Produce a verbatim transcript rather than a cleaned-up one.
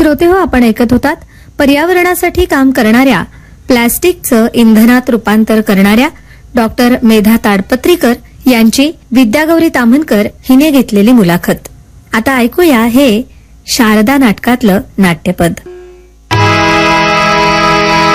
श्रोते हो, आपण ऐकत होतात पर्यावरणासाठी काम करणाऱ्या, प्लॅस्टिकचं इंधनात रूपांतर करणाऱ्या डॉक्टर मेधा ताडपत्रीकर यांची विद्यागौरी ताम्हनकर हिने घेतलेली मुलाखत. आता ऐकूया हे शारदा नाटकातलं नाट्यपद.